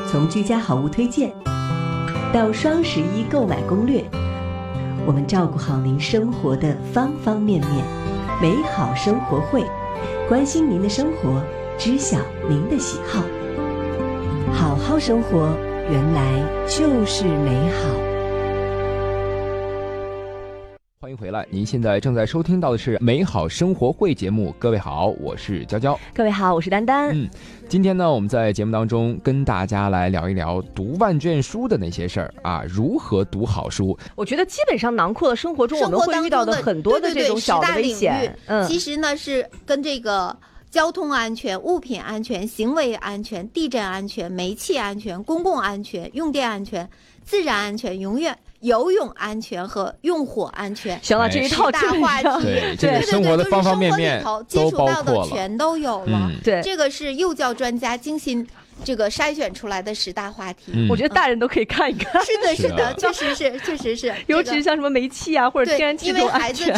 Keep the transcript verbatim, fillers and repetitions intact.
从居家好物推荐到双十一购买攻略，我们照顾好您生活的方方面面。美好生活会，关心您的生活，知晓您的喜好。好好生活，原来就是美好。 欢迎回来，您现在正在收听到的是美好生活会节目。各位好，我是娇娇。 各位好，我是丹丹。 嗯，今天呢，我们在节目当中跟大家来聊一聊读万卷书的那些事儿啊，如何读好书。 我觉得基本上囊括了生活中我们会遇到的很多的这种小的危险。 嗯，其实呢是跟这个交通安全、物品安全、行为安全、地震安全、煤气安全、公共安全、用电安全、自然安全、永远游泳安全和用火安全， 行了，这一套大话题， 对这个生活的方方面面接触到的全都有了。 嗯、 对， 这个是幼教专家精心这个筛选出来的十大话题， 嗯、我觉得大人都可以看一看。 是的，是的，确实是，确实是， 尤其是像什么煤气啊或者天然气这种安全。